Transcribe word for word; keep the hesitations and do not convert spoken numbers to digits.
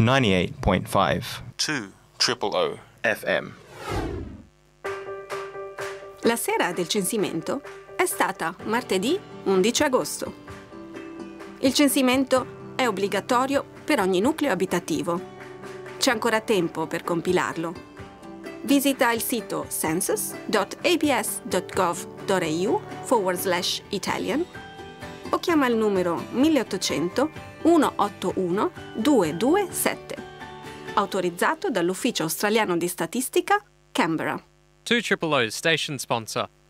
ninety-eight point five. two triple O F M. La sera del censimento è stata martedì undici agosto. Il censimento è obbligatorio per ogni nucleo abitativo. C'è ancora tempo per compilarlo. Visita il sito census.abs.gov.au forward slash Italian o chiama il numero milleottocento centottantuno duecentoventisette, autorizzato dall'Ufficio Australiano di Statistica, Canberra. two Triple O's station sponsor.